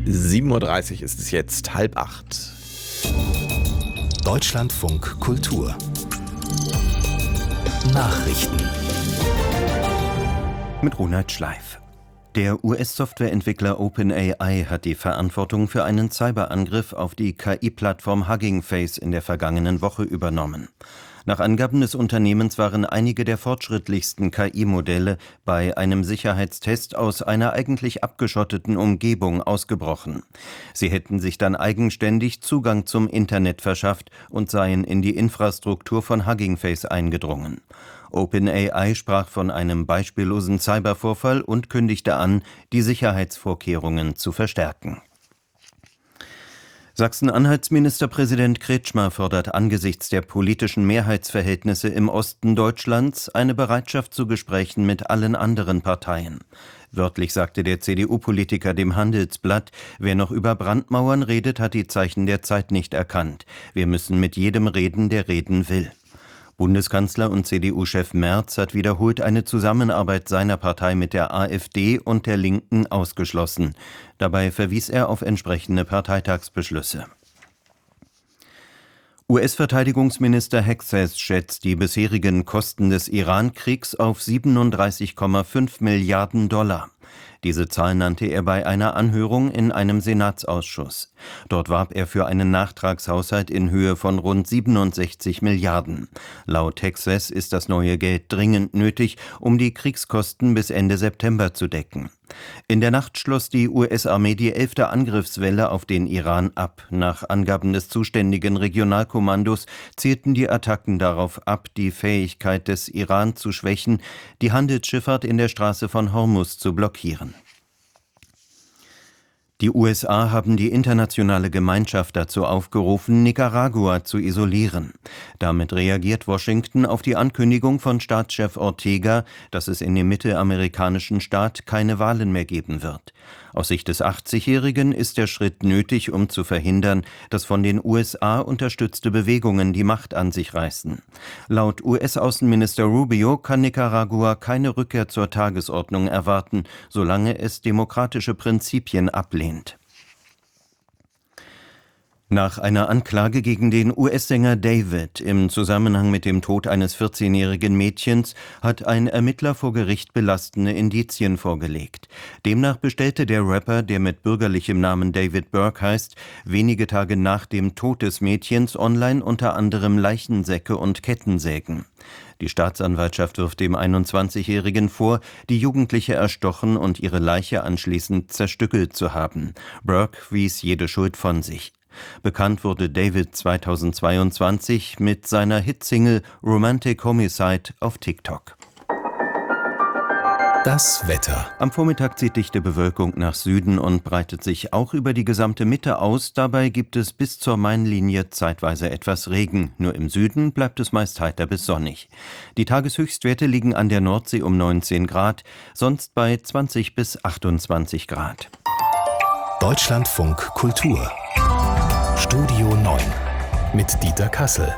7:30 Uhr ist es jetzt, 7:30. Deutschlandfunk Kultur Nachrichten mit Ronald Schleif. Der US-Softwareentwickler OpenAI hat die Verantwortung für einen Cyberangriff auf die KI-Plattform Hugging Face in der vergangenen Woche übernommen. Nach Angaben des Unternehmens waren einige der fortschrittlichsten KI-Modelle bei einem Sicherheitstest aus einer eigentlich abgeschotteten Umgebung ausgebrochen. Sie hätten sich dann eigenständig Zugang zum Internet verschafft und seien in die Infrastruktur von Hugging Face eingedrungen. OpenAI sprach von einem beispiellosen Cybervorfall und kündigte an, die Sicherheitsvorkehrungen zu verstärken. Sachsen-Anhalts Ministerpräsident Kretschmer fordert angesichts der politischen Mehrheitsverhältnisse im Osten Deutschlands eine Bereitschaft zu Gesprächen mit allen anderen Parteien. Wörtlich sagte der CDU-Politiker dem Handelsblatt: Wer noch über Brandmauern redet, hat die Zeichen der Zeit nicht erkannt. Wir müssen mit jedem reden, der reden will. Bundeskanzler und CDU-Chef Merz hat wiederholt eine Zusammenarbeit seiner Partei mit der AfD und der Linken ausgeschlossen. Dabei verwies er auf entsprechende Parteitagsbeschlüsse. US-Verteidigungsminister Hexas schätzt die bisherigen Kosten des Iran-Kriegs auf 37,5 Milliarden $. Diese Zahl nannte er bei einer Anhörung in einem Senatsausschuss. Dort warb er für einen Nachtragshaushalt in Höhe von rund 67 Milliarden. Laut Hexas ist das neue Geld dringend nötig, um die Kriegskosten bis Ende September zu decken. In der Nacht schloss die US-Armee die 11. Angriffswelle auf den Iran ab. Nach Angaben des zuständigen Regionalkommandos zielten die Attacken darauf ab, die Fähigkeit des Iran zu schwächen, die Handelsschifffahrt in der Straße von Hormuz zu blockieren. Die USA haben die internationale Gemeinschaft dazu aufgerufen, Nicaragua zu isolieren. Damit reagiert Washington auf die Ankündigung von Staatschef Ortega, dass es in dem mittelamerikanischen Staat keine Wahlen mehr geben wird. Aus Sicht des 80-Jährigen ist der Schritt nötig, um zu verhindern, dass von den USA unterstützte Bewegungen die Macht an sich reißen. Laut US-Außenminister Rubio kann Nicaragua keine Rückkehr zur Tagesordnung erwarten, solange es demokratische Prinzipien ablehnt. Nach einer Anklage gegen den US-Sänger David im Zusammenhang mit dem Tod eines 14-jährigen Mädchens hat ein Ermittler vor Gericht belastende Indizien vorgelegt. Demnach bestellte der Rapper, der mit bürgerlichem Namen David Burke heißt, wenige Tage nach dem Tod des Mädchens online unter anderem Leichensäcke und Kettensägen. Die Staatsanwaltschaft wirft dem 21-Jährigen vor, die Jugendliche erstochen und ihre Leiche anschließend zerstückelt zu haben. Burke wies jede Schuld von sich. Bekannt wurde David 2022 mit seiner Hitsingle Romantic Homicide auf TikTok. Das Wetter. Am Vormittag zieht dichte Bewölkung nach Süden und breitet sich auch über die gesamte Mitte aus. Dabei gibt es bis zur Mainlinie zeitweise etwas Regen. Nur im Süden bleibt es meist heiter bis sonnig. Die Tageshöchstwerte liegen an der Nordsee um 19 Grad, sonst bei 20 bis 28 Grad. Deutschlandfunk Kultur Studio 9 mit Dieter Kassel.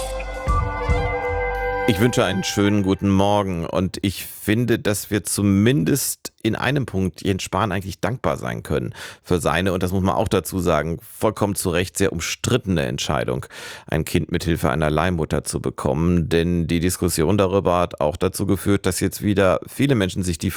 Ich wünsche einen schönen guten Morgen und ich finde, dass wir zumindest in einem Punkt Jens Spahn eigentlich dankbar sein können für seine, und das muss man auch dazu sagen, vollkommen zu Recht sehr umstrittene Entscheidung, ein Kind mit Hilfe einer Leihmutter zu bekommen. Denn die Diskussion darüber hat auch dazu geführt, dass jetzt wieder viele Menschen sich die